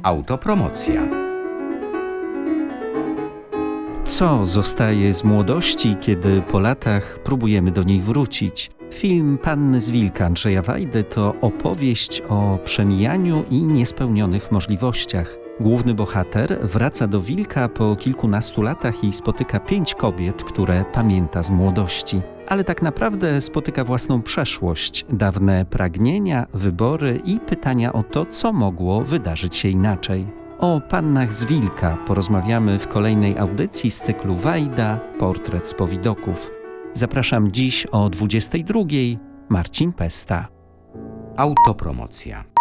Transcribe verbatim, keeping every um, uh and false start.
Autopromocja. Co zostaje z młodości, kiedy po latach próbujemy do niej wrócić? Film Panny z Wilka Andrzeja Wajdy to opowieść o przemijaniu i niespełnionych możliwościach. Główny bohater wraca do Wilka po kilkunastu latach i spotyka pięć kobiet, które pamięta z młodości. Ale tak naprawdę spotyka własną przeszłość, dawne pragnienia, wybory i pytania o to, co mogło wydarzyć się inaczej. O Pannach z Wilka porozmawiamy w kolejnej audycji z cyklu Wajda – Portret z powidoków. Zapraszam dziś o dwudziestej drugiej. Marcin Pesta. Autopromocja.